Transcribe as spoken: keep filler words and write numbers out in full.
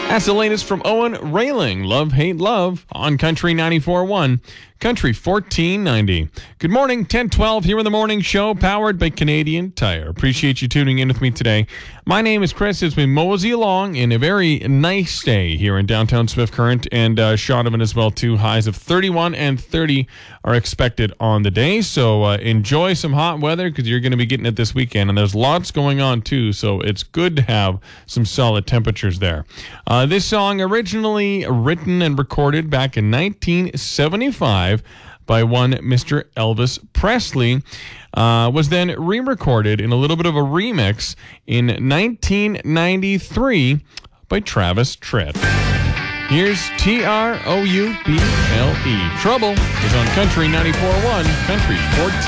That's the latest from Owen Railing. Love, Hate, Love on Country ninety-four point one. Country fourteen ninety. Good morning, ten twelve here in the morning show, powered by Canadian Tire. Appreciate you tuning in with me today. My name is Chris as we mosey along in a very nice day here in downtown Smith Current and uh, Shaunavon as well, too. Highs of thirty-one and thirty are expected on the day, so uh, enjoy some hot weather because you're going to be getting it this weekend, and there's lots going on, too, so it's good to have some solid temperatures there. Uh, this song originally written and recorded back in nineteen seventy-five by one Mister Elvis Presley, uh, was then re-recorded in a little bit of a remix in nineteen ninety-three by Travis Tritt. Here's T R O U B L E. Trouble is on Country ninety-four point one, Country fourteen.